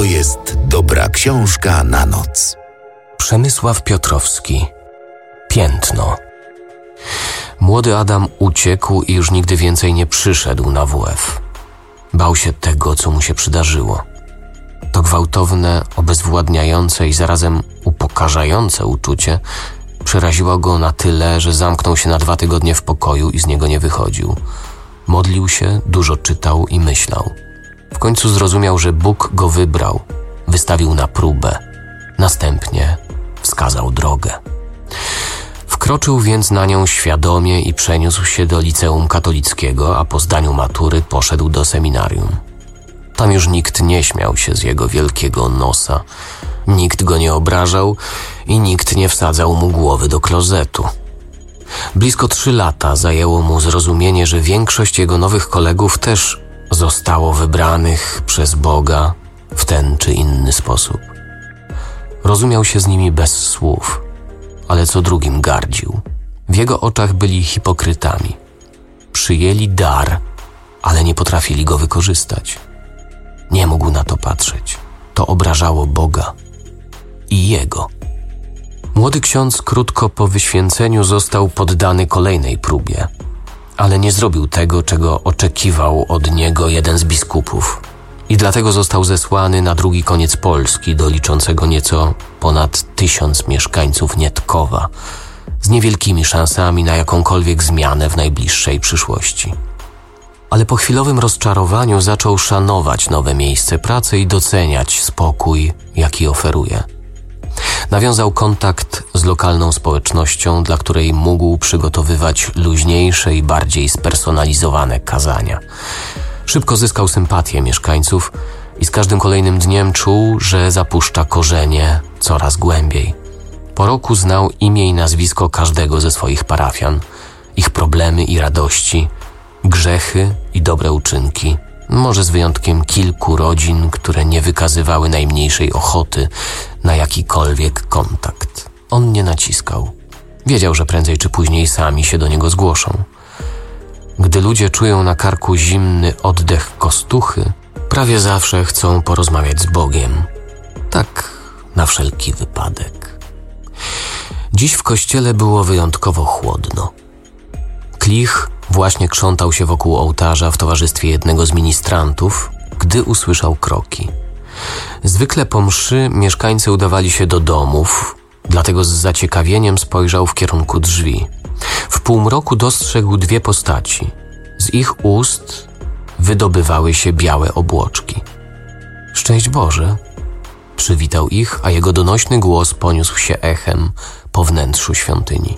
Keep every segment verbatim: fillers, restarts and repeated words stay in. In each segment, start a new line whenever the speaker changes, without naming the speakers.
To jest dobra książka na noc.
Przemysław Piotrowski. Piętno. Młody Adam uciekł i już nigdy więcej nie przyszedł na W F. Bał się tego, co mu się przydarzyło. To gwałtowne, obezwładniające i zarazem upokarzające uczucie przeraziło go na tyle, że zamknął się na dwa tygodnie w pokoju i z niego nie wychodził. Modlił się, dużo czytał i myślał. W końcu zrozumiał, że Bóg go wybrał, wystawił na próbę. Następnie wskazał drogę. Wkroczył więc na nią świadomie i przeniósł się do liceum katolickiego, a po zdaniu matury poszedł do seminarium. Tam już nikt nie śmiał się z jego wielkiego nosa, nikt go nie obrażał i nikt nie wsadzał mu głowy do klozetu. Blisko trzy lata zajęło mu zrozumienie, że większość jego nowych kolegów też zostało wybranych przez Boga w ten czy inny sposób. Rozumiał się z nimi bez słów, ale co drugim gardził. W jego oczach byli hipokrytami. Przyjęli dar, ale nie potrafili go wykorzystać. Nie mógł na to patrzeć. To obrażało Boga i jego. Młody ksiądz krótko po wyświęceniu został poddany kolejnej próbie, ale nie zrobił tego, czego oczekiwał od niego jeden z biskupów. I dlatego został zesłany na drugi koniec Polski, do liczącego nieco ponad tysiąc mieszkańców Nietkowa, z niewielkimi szansami na jakąkolwiek zmianę w najbliższej przyszłości. Ale po chwilowym rozczarowaniu zaczął szanować nowe miejsce pracy i doceniać spokój, jaki oferuje. Nawiązał kontakt z lokalną społecznością, dla której mógł przygotowywać luźniejsze i bardziej spersonalizowane kazania. Szybko zyskał sympatię mieszkańców i z każdym kolejnym dniem czuł, że zapuszcza korzenie coraz głębiej. Po roku znał imię i nazwisko każdego ze swoich parafian, ich problemy i radości, grzechy i dobre uczynki, może z wyjątkiem kilku rodzin, które nie wykazywały najmniejszej ochoty na jakikolwiek kontakt. On nie naciskał. Wiedział, że prędzej czy później sami się do niego zgłoszą. Gdy ludzie czują na karku zimny oddech kostuchy, prawie zawsze chcą porozmawiać z Bogiem. Tak na wszelki wypadek. Dziś w kościele było wyjątkowo chłodno. Klich właśnie krzątał się wokół ołtarza w towarzystwie jednego z ministrantów, gdy usłyszał kroki. Zwykle po mszy mieszkańcy udawali się do domów, dlatego z zaciekawieniem spojrzał w kierunku drzwi. W półmroku dostrzegł dwie postaci. Z ich ust wydobywały się białe obłoczki. Szczęść Boże! Przywitał ich, a jego donośny głos poniósł się echem po wnętrzu świątyni.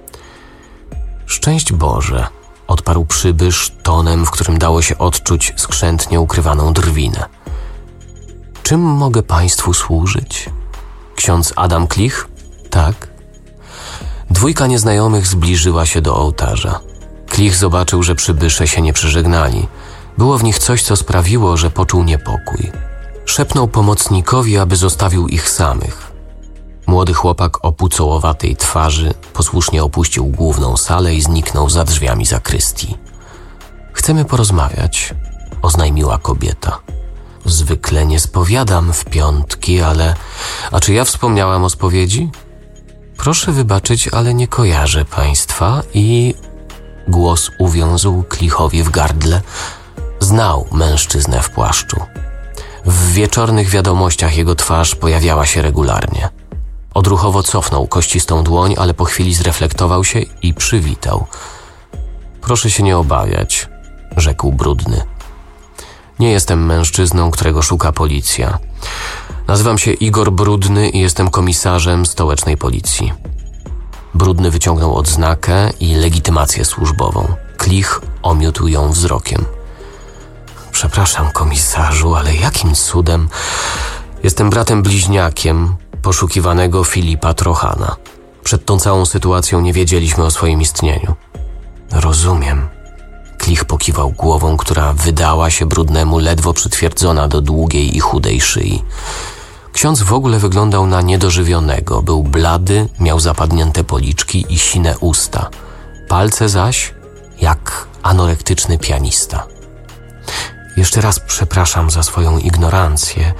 Szczęść Boże! Odparł przybysz tonem, w którym dało się odczuć skrzętnie ukrywaną drwinę. Czym mogę państwu służyć? Ksiądz Adam Klich? Tak. Dwójka nieznajomych zbliżyła się do ołtarza. Klich zobaczył, że przybysze się nie przeżegnali. Było w nich coś, co sprawiło, że poczuł niepokój. Szepnął pomocnikowi, aby zostawił ich samych. Młody chłopak o pucołowatej twarzy posłusznie opuścił główną salę i zniknął za drzwiami zakrystii. Chcemy porozmawiać, oznajmiła kobieta. Zwykle nie spowiadam w piątki, ale... A czy ja wspomniałam o spowiedzi? Proszę wybaczyć, ale nie kojarzę państwa i... Głos uwiązł Klichowi w gardle. Znał mężczyznę w płaszczu. W wieczornych wiadomościach jego twarz pojawiała się regularnie. Odruchowo cofnął kościstą dłoń, ale po chwili zreflektował się i przywitał. Proszę się nie obawiać, rzekł Brudny. Nie jestem mężczyzną, którego szuka policja. Nazywam się Igor Brudny i jestem komisarzem stołecznej policji. Brudny wyciągnął odznakę i legitymację służbową. Klich omiótł ją wzrokiem. Przepraszam, komisarzu, ale jakim cudem? Jestem bratem bliźniakiem poszukiwanego Filipa Trochana. Przed tą całą sytuacją nie wiedzieliśmy o swoim istnieniu. Rozumiem. Klich pokiwał głową, która wydała się Brudnemu ledwo przytwierdzona do długiej i chudej szyi. Ksiądz w ogóle wyglądał na niedożywionego. Był blady, miał zapadnięte policzki i sine usta. Palce zaś jak anorektyczny pianista. Jeszcze raz przepraszam za swoją ignorancję.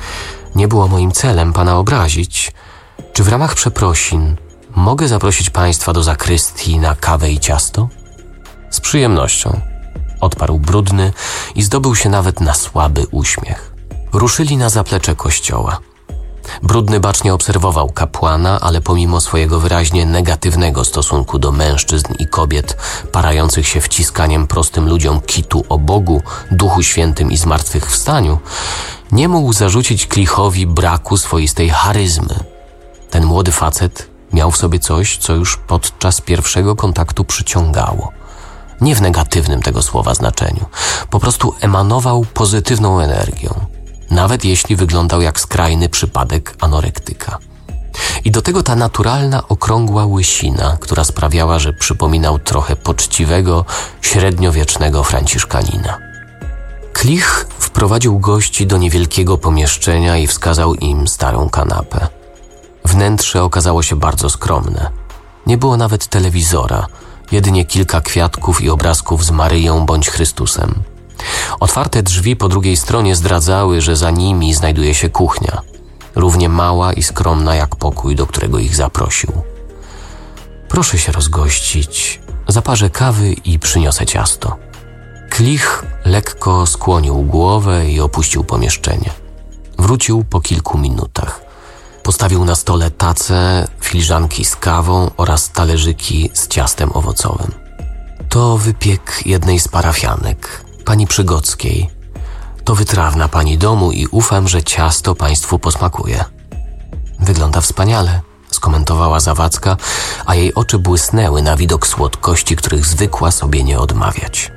Nie było moim celem pana obrazić. Czy w ramach przeprosin mogę zaprosić państwa do zakrystii na kawę i ciasto? Z przyjemnością, odparł Brudny i zdobył się nawet na słaby uśmiech. Ruszyli na zaplecze kościoła. Brudny bacznie obserwował kapłana, ale pomimo swojego wyraźnie negatywnego stosunku do mężczyzn i kobiet parających się wciskaniem prostym ludziom kitu o Bogu, Duchu Świętym i zmartwychwstaniu, nie mógł zarzucić Klichowi braku swoistej charyzmy. Ten młody facet miał w sobie coś, co już podczas pierwszego kontaktu przyciągało. Nie w negatywnym tego słowa znaczeniu. Po prostu emanował pozytywną energią, nawet jeśli wyglądał jak skrajny przypadek anorektyka. I do tego ta naturalna, okrągła łysina, która sprawiała, że przypominał trochę poczciwego, średniowiecznego franciszkanina. Klich wprowadził gości do niewielkiego pomieszczenia i wskazał im starą kanapę. Wnętrze okazało się bardzo skromne. Nie było nawet telewizora, jedynie kilka kwiatków i obrazków z Maryją bądź Chrystusem. Otwarte drzwi po drugiej stronie zdradzały, że za nimi znajduje się kuchnia, równie mała i skromna jak pokój, do którego ich zaprosił. Proszę się rozgościć, zaparzę kawy i przyniosę ciasto. Klich lekko skłonił głowę i opuścił pomieszczenie. Wrócił po kilku minutach. Postawił na stole tacę, filiżanki z kawą oraz talerzyki z ciastem owocowym. To wypiek jednej z parafianek, pani Przygockiej. To wytrawna pani domu i ufam, że ciasto państwu posmakuje. Wygląda wspaniale, skomentowała Zawadzka, a jej oczy błysnęły na widok słodkości, których zwykła sobie nie odmawiać.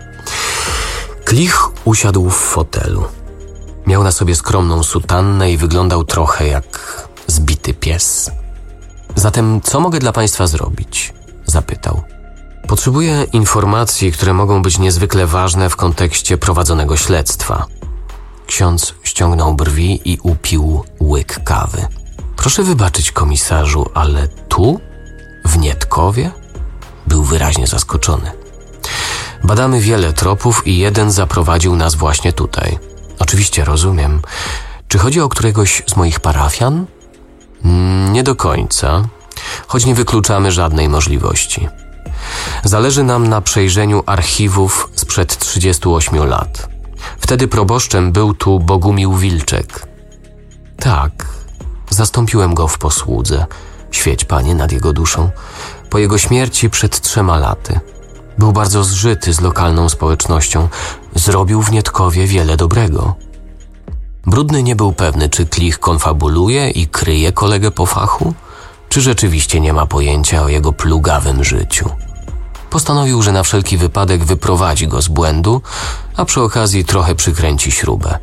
Klich usiadł w fotelu. Miał na sobie skromną sutannę i wyglądał trochę jak zbity pies. Zatem co mogę dla państwa zrobić? Zapytał. Potrzebuję informacji, które mogą być niezwykle ważne w kontekście prowadzonego śledztwa. Ksiądz ściągnął brwi i upił łyk kawy. Proszę wybaczyć, komisarzu, ale tu? W Nietkowie? Był wyraźnie zaskoczony. Badamy wiele tropów i jeden zaprowadził nas właśnie tutaj. Oczywiście rozumiem. Czy chodzi o któregoś z moich parafian? Mm, nie do końca, choć nie wykluczamy żadnej możliwości. Zależy nam na przejrzeniu archiwów sprzed trzydziestu ośmiu lat. Wtedy proboszczem był tu Bogumił Wilczek. Tak, zastąpiłem go w posłudze. Świeć, panie, nad jego duszą. Po jego śmierci przed trzema laty. Był bardzo zżyty z lokalną społecznością. Zrobił w Nietkowie wiele dobrego. Brudny nie był pewny, czy Klich konfabuluje i kryje kolegę po fachu, czy rzeczywiście nie ma pojęcia o jego plugawym życiu. Postanowił, że na wszelki wypadek wyprowadzi go z błędu, a przy okazji trochę przykręci śrubę.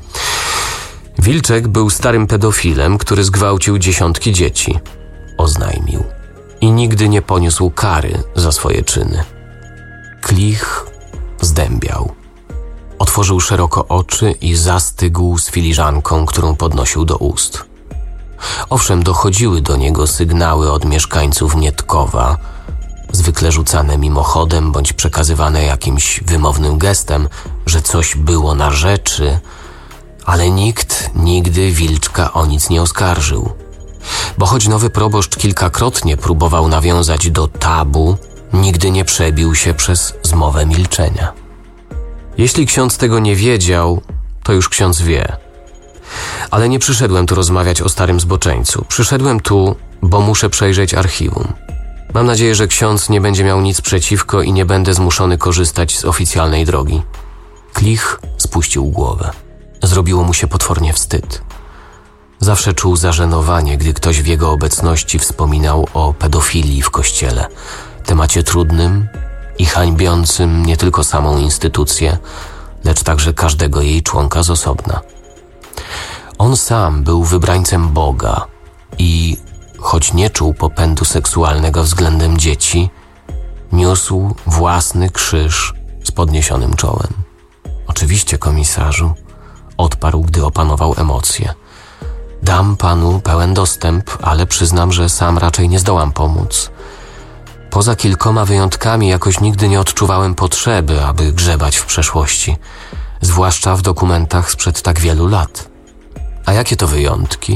Wilczek był starym pedofilem, który zgwałcił dziesiątki dzieci, oznajmił, i nigdy nie poniósł kary za swoje czyny. Klich zdębiał. Otworzył szeroko oczy i zastygł z filiżanką, którą podnosił do ust. Owszem, dochodziły do niego sygnały od mieszkańców Nietkowa, zwykle rzucane mimochodem bądź przekazywane jakimś wymownym gestem, że coś było na rzeczy, ale nikt nigdy Wilczka o nic nie oskarżył. Bo choć nowy proboszcz kilkakrotnie próbował nawiązać do tabu, nigdy nie przebił się przez zmowę milczenia. Jeśli ksiądz tego nie wiedział, to już ksiądz wie. Ale nie przyszedłem tu rozmawiać o starym zboczeńcu. Przyszedłem tu, bo muszę przejrzeć archiwum. Mam nadzieję, że ksiądz nie będzie miał nic przeciwko i nie będę zmuszony korzystać z oficjalnej drogi. Klich spuścił głowę. Zrobiło mu się potwornie wstyd. Zawsze czuł zażenowanie, gdy ktoś w jego obecności wspominał o pedofilii w kościele. Temacie trudnym i hańbiącym nie tylko samą instytucję, lecz także każdego jej członka z osobna. On sam był wybrańcem Boga i, choć nie czuł popędu seksualnego względem dzieci, niósł własny krzyż z podniesionym czołem. Oczywiście, komisarzu, odparł, gdy opanował emocje. Dam panu pełen dostęp, ale przyznam, że sam raczej nie zdołam pomóc. Poza kilkoma wyjątkami jakoś nigdy nie odczuwałem potrzeby, aby grzebać w przeszłości, zwłaszcza w dokumentach sprzed tak wielu lat. A jakie to wyjątki?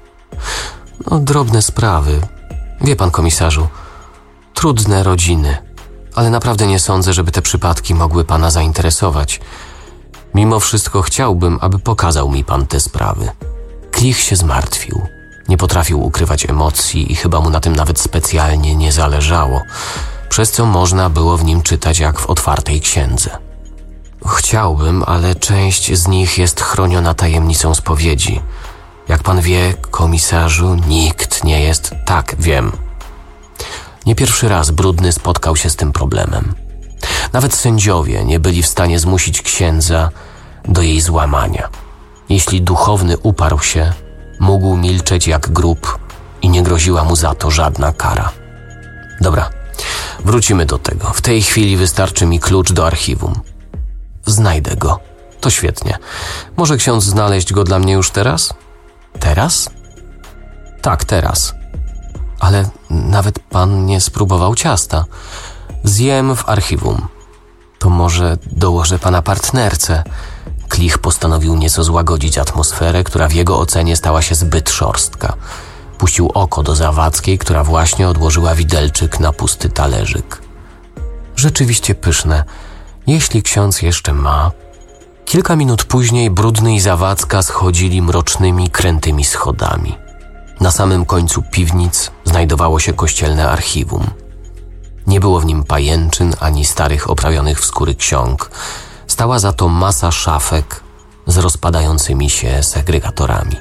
No, drobne sprawy. Wie pan, komisarzu, trudne rodziny. Ale naprawdę nie sądzę, żeby te przypadki mogły pana zainteresować. Mimo wszystko chciałbym, aby pokazał mi pan te sprawy. Klich się zmartwił. Nie potrafił ukrywać emocji i chyba mu na tym nawet specjalnie nie zależało, przez co można było w nim czytać jak w otwartej księdze. Chciałbym, ale część z nich jest chroniona tajemnicą spowiedzi. Jak pan wie, komisarzu, nikt nie jest... Tak, wiem. Nie pierwszy raz Brudny spotkał się z tym problemem. Nawet sędziowie nie byli w stanie zmusić księdza do jej złamania. Jeśli duchowny uparł się, mógł milczeć jak grób i nie groziła mu za to żadna kara. Dobra, wrócimy do tego. W tej chwili wystarczy mi klucz do archiwum. Znajdę go. To świetnie. Może ksiądz znaleźć go dla mnie już teraz? Teraz? Tak, teraz. Ale nawet pan nie spróbował ciasta. Zjem w archiwum. To może dołożę pana partnerce. Klich postanowił nieco złagodzić atmosferę, która w jego ocenie stała się zbyt szorstka. Puścił oko do Zawadzkiej, która właśnie odłożyła widelczyk na pusty talerzyk. Rzeczywiście pyszne. Jeśli ksiądz jeszcze ma... Kilka minut później Brudny i Zawadzka schodzili mrocznymi, krętymi schodami. Na samym końcu piwnic znajdowało się kościelne archiwum. Nie było w nim pajęczyn ani starych oprawionych w skóry ksiąg. Stała za to masa szafek z rozpadającymi się segregatorami.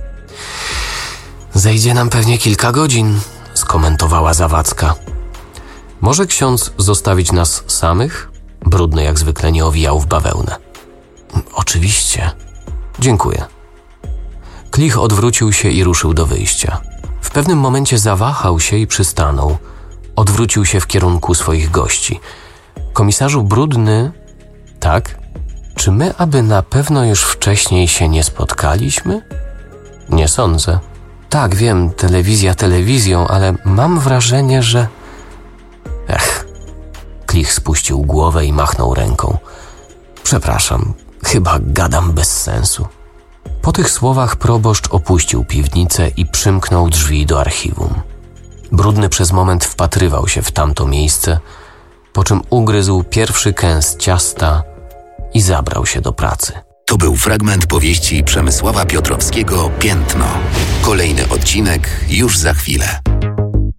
Zejdzie nam pewnie kilka godzin, skomentowała Zawadzka. Może ksiądz zostawić nas samych? Brudny jak zwykle nie owijał w bawełnę. Oczywiście. Dziękuję. Klich odwrócił się i ruszył do wyjścia. W pewnym momencie zawahał się i przystanął. Odwrócił się w kierunku swoich gości. Komisarzu Brudny... Tak? Czy my aby na pewno już wcześniej się nie spotkaliśmy? Nie sądzę. Tak, wiem, telewizja telewizją, ale mam wrażenie, że... Ech. Klich spuścił głowę i machnął ręką. Przepraszam, chyba gadam bez sensu. Po tych słowach proboszcz opuścił piwnicę i przymknął drzwi do archiwum. Brudny przez moment wpatrywał się w tamto miejsce, po czym ugryzł pierwszy kęs ciasta i zabrał się do pracy.
To był fragment powieści Przemysława Piotrowskiego Piętno. Kolejny odcinek już za chwilę.